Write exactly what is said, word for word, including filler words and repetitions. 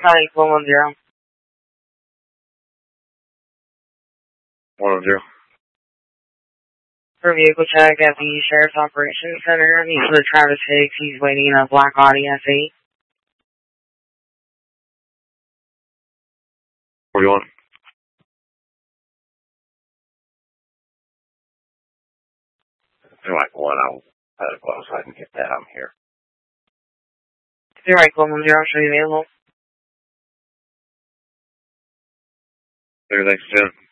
Hi, one one zero. one one zero. For vehicle check at the Sheriff's Operations Center. He's for Travis Hicks. He's waiting in a black Audi S eight. What do you want? You're like one, I'll have it close so I can get that. I'm here. You're right, one one zero. Show you available. Everything's good.